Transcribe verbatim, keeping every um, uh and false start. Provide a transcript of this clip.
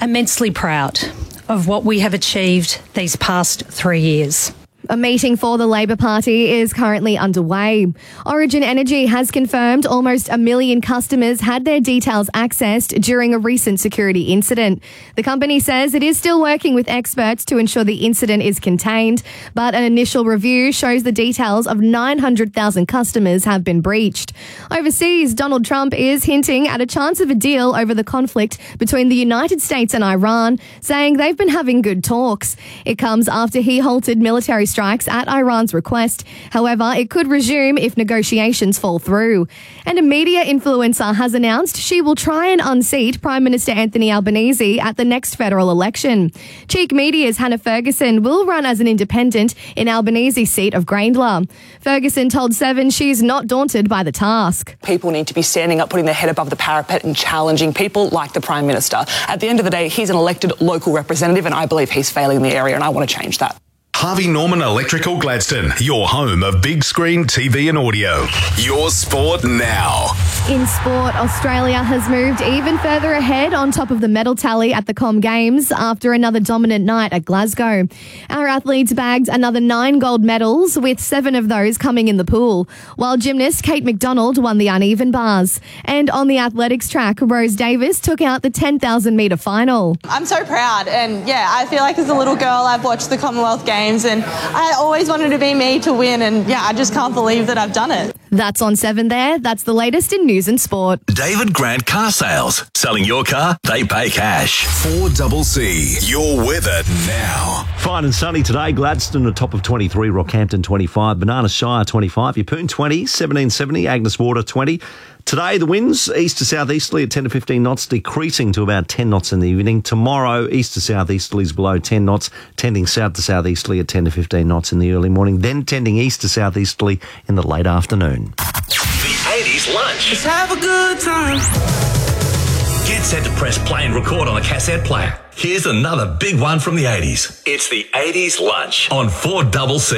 immensely proud of what we have achieved these past three years. A meeting for the Labor Party is currently underway. Origin Energy has confirmed almost a million customers had their details accessed during a recent security incident. The company says it is still working with experts to ensure the incident is contained, but an initial review shows the details of nine hundred thousand customers have been breached. Overseas, Donald Trump is hinting at a chance of a deal over the conflict between the United States and Iran, saying they've been having good talks. It comes after he halted military strikes at Iran's request. However, it could resume if negotiations fall through. And a media influencer has announced she will try and unseat Prime Minister Anthony Albanese at the next federal election. Cheek Media's Hannah Ferguson will run as an independent in Albanese's seat of Grayndler. Ferguson told Seven she's not daunted by the task. People need to be standing up, putting their head above the parapet and challenging people like the Prime Minister. At the end of the day, he's an elected local representative and I believe he's failing in the area and I want to change that. Harvey Norman Electrical Gladstone, your home of big screen T V and audio. Your sport now. In sport, Australia has moved even further ahead on top of the medal tally at the Com Games after another dominant night at Glasgow. Our athletes bagged another nine gold medals, with seven of those coming in the pool, while gymnast Kate McDonald won the uneven bars. And on the athletics track, Rose Davis took out the ten thousand metre final. I'm so proud, and yeah, I feel like as a little girl I've watched the Commonwealth Games and I always wanted to be me to win, and yeah, I just can't believe that I've done it. That's on seven there. That's the latest in news and sport. David Grant Car Sales. Selling your car, they pay cash. four C C. Your weather now. Fine and sunny today. Gladstone atop of twenty-three, Rockhampton twenty-five, Banana Shire twenty-five, Yeppoon twenty, seventeen seventy, Agnes Water twenty. Today, the winds east to southeasterly at ten to fifteen knots, decreasing to about ten knots in the evening. Tomorrow, east to southeasterlies below ten knots, tending south to southeasterly at ten to fifteen knots in the early morning, then tending east to southeasterly in the late afternoon. The eighties lunch. Let's have a good time. Get set to press play and record on a cassette player. Here's another big one from the eighties. It's the eighties lunch on four C C.